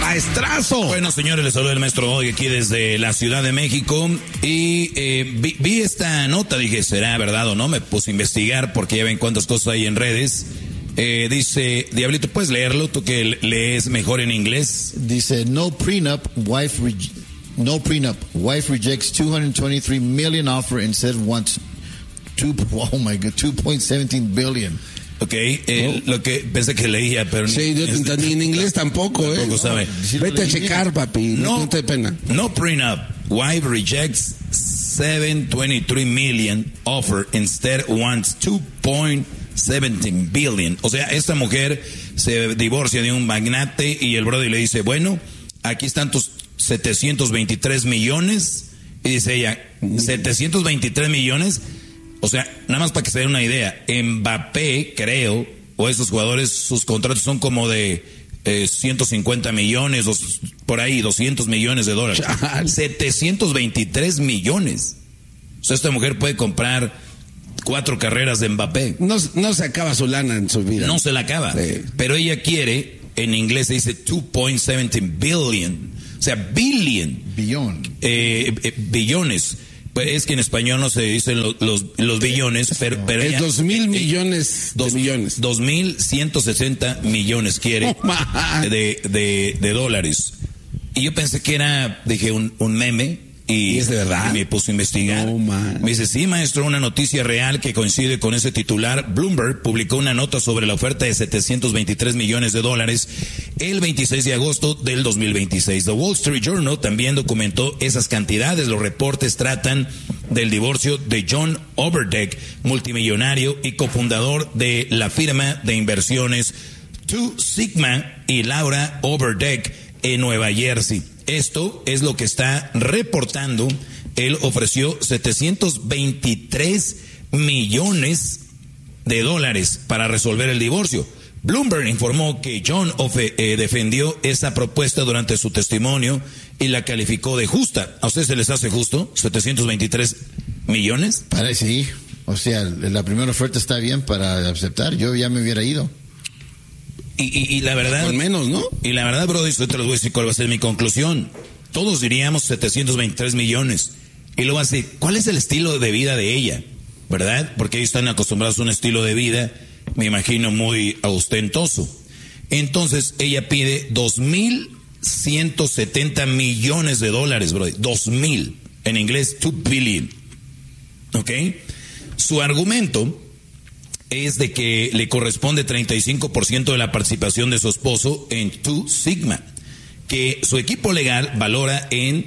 ¡Maestrazo! Bueno, señores, les saluda el maestro hoy aquí desde la Ciudad de México. Y vi esta nota, dije, ¿será verdad o no? Me puse a investigar porque ya ven cuántas cosas hay en redes. Dice, Diablito, ¿puedes leerlo? Tú que lees mejor en inglés. Dice, no prenup, wife rejects $223 million offer, instead wants 2.17 billion. Ok, lo que pensé que leía, pero sí, ni en inglés tampoco, tampoco sabe. Vete a checar, papi, no te pena. No prenup, wife rejects $723 million offer, instead wants 2.17 billion. O sea, esta mujer se divorcia de un magnate y el brother le dice, bueno, aquí están tus 723 millones. Y dice ella, 723 millones. O sea, nada más para que se den una idea, Mbappé, creo, o esos jugadores, sus contratos son como de 150 millones, por ahí, 200 millones de dólares. 723 millones. O sea, esta mujer puede comprar 4 carreras de Mbappé. No se acaba su lana en su vida. No se la acaba. Sí. Pero ella quiere, en inglés se dice 2.17 billion. O sea, billion. Billones. Es que en español no se dicen los billones, pero es 2,000 millones de millones. 2,160 millones quiere de dólares. Y yo pensé que era, dije, un meme. ¿Y es de verdad? Y me puse a investigar. Me dice, sí, maestro, una noticia real que coincide con ese titular. Bloomberg publicó una nota sobre la oferta de 723 millones de dólares el 26 de agosto del 2026. The Wall Street Journal también documentó esas cantidades. Los reportes tratan del divorcio de John Overdeck, multimillonario y cofundador de la firma de inversiones Two Sigma, y Laura Overdeck en Nueva Jersey. Esto es lo que está reportando. Él ofreció 723 millones de dólares para resolver el divorcio. Bloomberg informó que John defendió esa propuesta durante su testimonio y la calificó de justa. ¿A ustedes se les hace justo 723 millones? Parece, sí. O sea, la primera oferta está bien para aceptar. Yo ya me hubiera ido. Y la verdad, al menos, ¿no? Y la verdad, bro, esto te lo voy a decir cuál va a ser mi conclusión. Todos diríamos 723 millones. Y luego así, ¿cuál es el estilo de vida de ella? ¿Verdad? Porque ellos están acostumbrados a un estilo de vida, me imagino, muy ostentoso. Entonces, ella pide 2,170 millones de dólares, bro. 2,000. En inglés, 2 billion. ¿Ok? Su argumento es de que le corresponde 35% de la participación de su esposo en Two Sigma, que su equipo legal valora en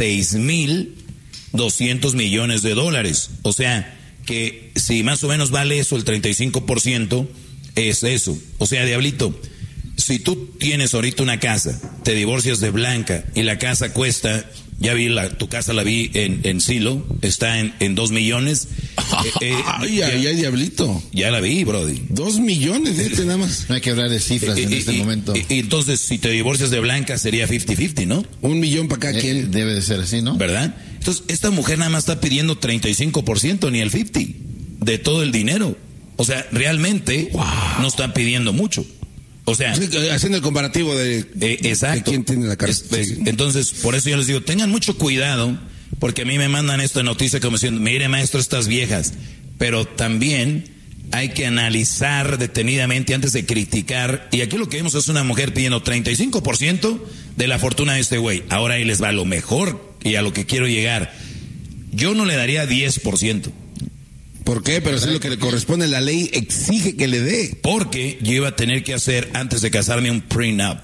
6,200 millones de dólares. O sea, que si más o menos vale eso, el 35% es eso. O sea, Diablito, si tú tienes ahorita una casa, te divorcias de Blanca y la casa cuesta, ya vi tu casa la vi en Silo, está en 2 millones. Ay, Diablito. Ya la vi, brody. 2 millones, nada más. No hay que hablar de cifras en este momento. Y entonces, si te divorcias de Blanca, sería 50-50, ¿no? 1 millón para cada quien. Debe de ser así, ¿no? ¿Verdad? Entonces, esta mujer nada más está pidiendo 35%, ni el 50% de todo el dinero. O sea, realmente no está pidiendo mucho. O sea, haciendo el comparativo de exacto. quién tiene la casa. Entonces, por eso yo les digo, tengan mucho cuidado, porque a mí me mandan esta noticia como diciendo, mire, maestro, estas viejas. Pero también hay que analizar detenidamente antes de criticar. Y aquí lo que vemos es una mujer pidiendo 35% de la fortuna de este güey. Ahora ahí les va lo mejor y a lo que quiero llegar. Yo no le daría 10%. ¿Por qué? Pero eso es lo que le corresponde. La ley exige que le dé. Porque yo iba a tener que hacer, antes de casarme, un prenup.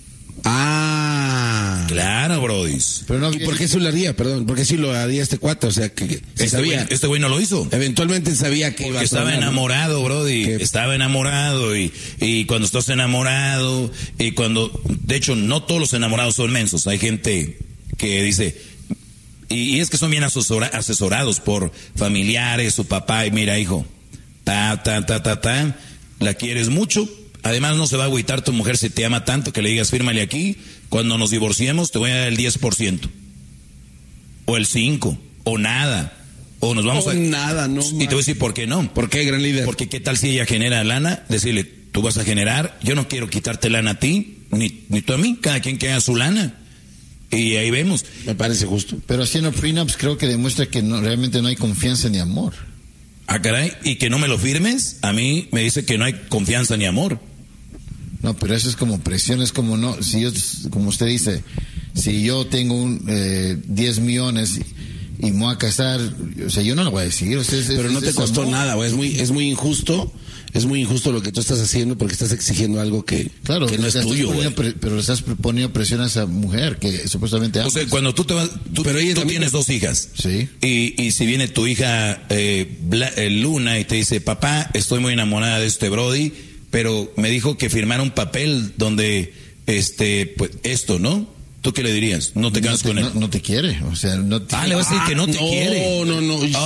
Claro, brodis. Pero no, ¿y por qué eso lo haría? Perdón, ¿por qué sí lo haría este cuate? O sea, que sabía. Este güey no lo hizo. Eventualmente sabía que iba a estaba enamorado, brody. Estaba enamorado y cuando estás enamorado y cuando... De hecho, no todos los enamorados son mensos. Hay gente que dice... Y es que son bien asesorados por familiares, su papá, y mira, hijo, la quieres mucho, además no se va a agüitar tu mujer si te ama tanto que le digas, fírmale aquí, cuando nos divorciemos te voy a dar el 10%, o el 5%, o nada, o nos vamos nada, no. Y te voy a decir, ¿por qué no? ¿Por qué, gran líder? Porque qué tal si ella genera lana, decirle, tú vas a generar. Yo no quiero quitarte lana a ti, ni tú a mí, cada quien que haga su lana. Y ahí vemos. Me parece justo. Pero haciendo prenups creo que demuestra que realmente no hay confianza ni amor. Ah, caray, y que no me lo firmes, a mí me dice que no hay confianza ni amor. No, pero eso es como presión, es como no, si yo, como usted dice, si yo tengo 10 millones y me voy a casar, o sea, yo no lo voy a decir. Pero no te costó nada, güey, es muy injusto. Es muy injusto lo que tú estás haciendo porque estás exigiendo algo que no es tuyo, güey. Pero le estás poniendo presión a esa mujer que supuestamente amas. O sea, cuando tú pero ella tú tienes 2 hijas. Sí. Y si viene tu hija Luna y te dice, papá, estoy muy enamorada de este brody, pero me dijo que firmara un papel donde, pues, esto, ¿no? ¿Tú qué le dirías? ¿No te quedas con él? No te quiere, o sea, no te... le vas a decir que no te quiere. No.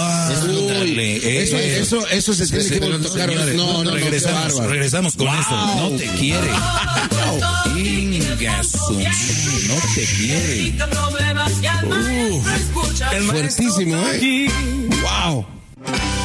Eso se tiene que tocar. No, regresamos con eso. No te quiere. No te quiere. Fuertísimo, Wow.